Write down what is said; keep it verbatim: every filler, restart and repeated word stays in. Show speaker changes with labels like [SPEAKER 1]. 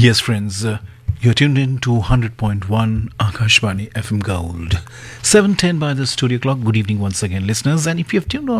[SPEAKER 1] Yes, friends, uh, you're tuned in to one hundred point one Akashvani F M Gold. seven ten by the studio clock. Good evening once again, listeners. And if you've tuned on